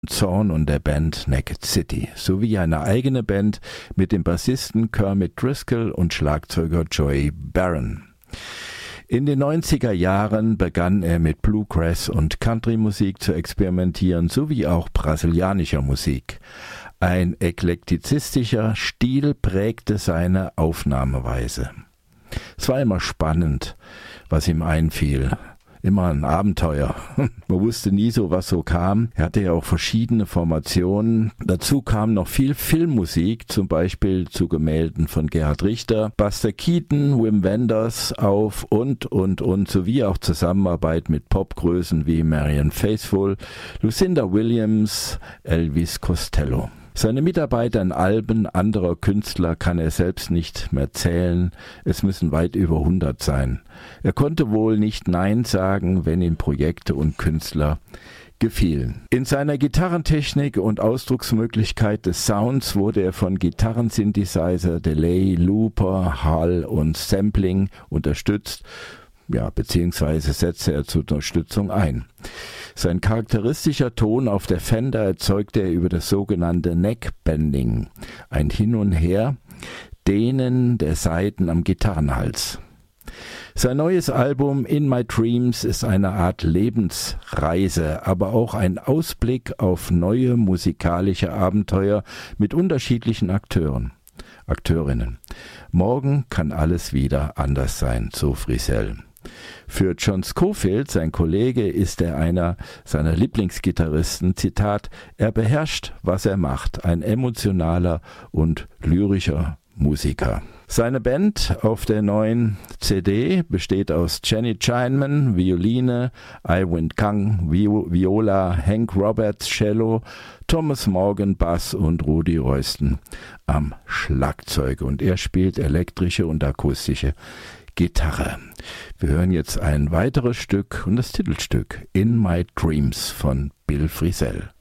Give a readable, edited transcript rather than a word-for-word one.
Zorn und der Band Naked City, sowie eine eigene Band mit dem Bassisten Kermit Driscoll und Schlagzeuger Joey Barron. In den 90er Jahren begann er mit Bluegrass und Country-Musik zu experimentieren, sowie auch brasilianischer Musik. Ein eklektizistischer Stil prägte seine Aufnahmeweise. Es war immer spannend, was ihm einfiel. Immer ein Abenteuer. Man wusste nie so, was so kam. Er hatte ja auch verschiedene Formationen. Dazu kam noch viel Filmmusik, zum Beispiel zu Gemälden von Gerhard Richter, Buster Keaton, Wim Wenders auf und, sowie auch Zusammenarbeit mit Popgrößen wie Marianne Faithfull, Lucinda Williams, Elvis Costello. Seine Mitarbeiter in Alben anderer Künstler kann er selbst nicht mehr zählen, es müssen weit über 100 sein. Er konnte wohl nicht Nein sagen, wenn ihm Projekte und Künstler gefielen. In seiner Gitarrentechnik und Ausdrucksmöglichkeit des Sounds wurde er von Gitarrensynthesizer, Delay, Looper, Hall und Sampling unterstützt, beziehungsweise setzte er zur Unterstützung ein. Sein charakteristischer Ton auf der Fender erzeugte er über das sogenannte Neckbending, ein Hin und Her, Dehnen der Saiten am Gitarrenhals. Sein neues Album In My Dreams ist eine Art Lebensreise, aber auch ein Ausblick auf neue musikalische Abenteuer mit unterschiedlichen Akteurinnen. Morgen kann alles wieder anders sein, so Frisell. Für John Scofield, sein Kollege, ist er einer seiner Lieblingsgitarristen, Zitat, er beherrscht, was er macht, ein emotionaler und lyrischer Musiker. Seine Band auf der neuen CD besteht aus Jenny Chineman, Violine, Iwin Kang, Viola, Hank Roberts, Cello, Thomas Morgan, Bass und Rudi Royston am Schlagzeug. Und er spielt elektrische und akustische Gitarre. Wir hören jetzt ein weiteres Stück und das Titelstück In My Dreams von Bill Frisell.